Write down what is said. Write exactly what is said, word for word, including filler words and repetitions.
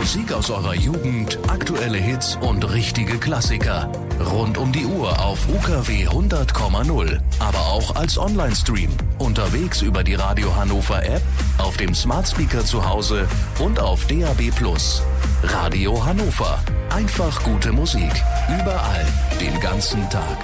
Musik aus eurer Jugend, aktuelle Hits und richtige Klassiker. Rund um die Uhr auf U K W hundert Komma null, aber auch als Online-Stream. Unterwegs über die Radio Hannover App, auf dem Smart Speaker zu Hause und auf D A B plus. Radio Hannover. Einfach gute Musik. Überall. Den ganzen Tag.